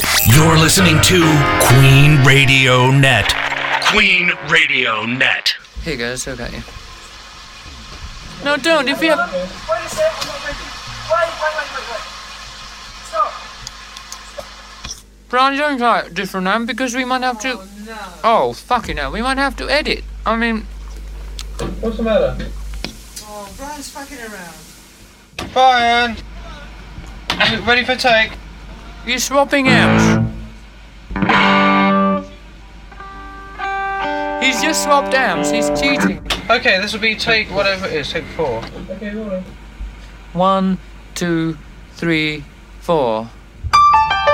You're listening to Queen Radio Net. Queen Radio Net. Here goes, okay. No, don't, if you have... Wait a second, I'm not ready. Wait. Stop. Brian, don't try a different name because we might have to... Oh, no. Oh, fucking hell, we might have to edit. I mean... What's the matter? Oh, Brian's fucking around. Brian! Ready for take? You're swapping amps. He's just swapped amps, he's cheating. Okay, this will be take whatever it is, take 4. Okay, rolling. 1, 2, 3, 4.